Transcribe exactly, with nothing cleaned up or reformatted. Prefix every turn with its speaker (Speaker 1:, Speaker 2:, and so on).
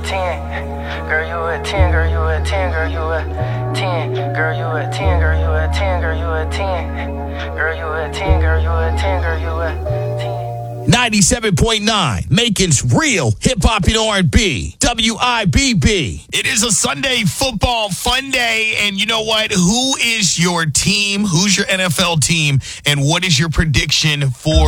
Speaker 1: ten. Girl, you a ten, girl, you a ten, girl, you a ten. Girl, you a ten, girl, you a ten, girl, you a ten. Girl, you a ten, girl, you a ten, girl, you a ten.
Speaker 2: ninety-seven point nine, Macon's real hip-hop and R and B, W I B B.
Speaker 3: It is a Sunday football fun day, and you know what? Who is your team? Who's your N F L team? And what is your prediction for